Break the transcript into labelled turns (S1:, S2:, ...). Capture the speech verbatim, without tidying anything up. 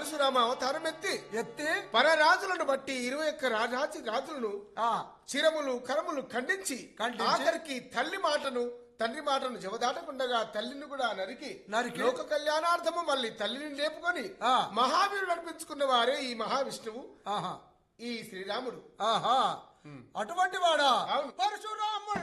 S1: పరశురామ అవతారం ఎత్తి
S2: ఎత్తి
S1: పరరాజులను బట్టి ఇరవై ఒక్క రాజాచి రాజులను
S2: ఆ
S1: చిరములు కరములు ఖండించి
S2: ఖండించి,
S1: ఆఖరికి తల్లి మాటను తండ్రి మాటను జవదాటకుండగా తల్లిని కూడా నరికి
S2: నరికి,
S1: లోక కళ్యాణార్థము మళ్ళీ తల్లిని లేపుకొని
S2: ఆ.
S1: మహావీరుడు అనిపించుకున్న వారే ఈ మహావిష్ణువు,
S2: ఆహా
S1: ఈ శ్రీరాముడు.
S2: ఆహా అటువంటి వాడా
S1: అవును.
S2: పరశురాముడు